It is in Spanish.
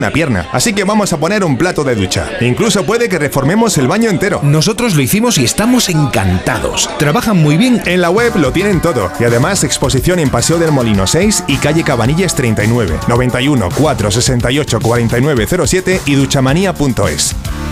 una pierna. Así que vamos a poner un plato de ducha. Incluso puede que reformemos el baño entero. Nosotros lo hicimos y estamos encantados. Trabajan muy bien. En la web lo tienen todo. Y además exposición en Paseo del Molino 6 y calle Cabanillas 39. 91 468 4907 y duchamanía.es.